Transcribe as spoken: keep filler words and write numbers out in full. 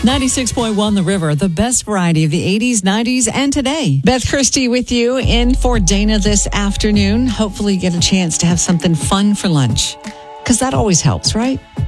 ninety-six point one The River, the best variety of the eighties, nineties, and today. Beth Christie with you in for Dana this afternoon. Hopefully you get a chance to have something fun for lunch, because that always helps, right?